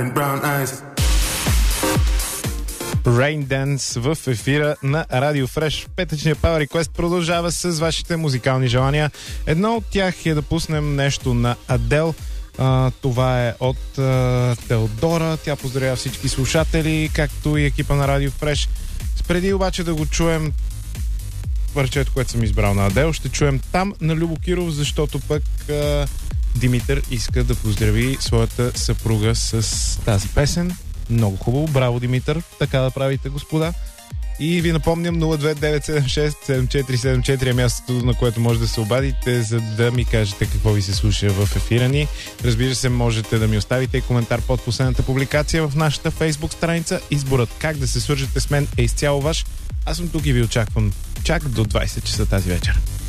Rain Dance в ефира на Radio Fresh. Петъчния Power Request продължава с вашите музикални желания. Едно от тях е да пуснем нещо на Адел. Това е от Теодора. Тя поздравява всички слушатели, както и екипа на Radio Fresh. Преди обаче да го чуем парчето, което съм избрал на Адел, ще чуем Там на Любо Киров, защото пък Димитър иска да поздрави своята съпруга с тази песен. Много хубаво. Браво, Димитър. Така да правите, господа. И ви напомням 02976-7474 е мястото, на което може да се обадите, за да ми кажете какво ви се слуша в ефира ни. Разбира се, можете да ми оставите и коментар под последната публикация в нашата Facebook страница. Изборът как да се свържете с мен е изцяло ваш. Аз съм тук и ви очаквам чак до 20 часа тази вечер.